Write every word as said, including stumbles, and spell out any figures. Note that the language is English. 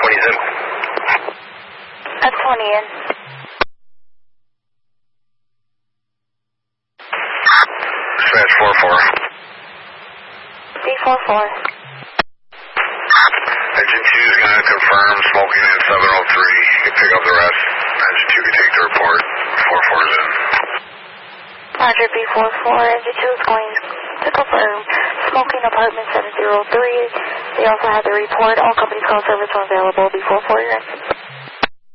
twenty's in. F twenty in. Dispatch four four. D four four. Engine two is going to confirm smoking in seven oh three. You can pick up the rest. Engine two can take the report. four four is in. Roger, B four four. Engine two is going to confirm smoking apartment seven zero three. They also have the report. All company call service are available. B four four, you're in.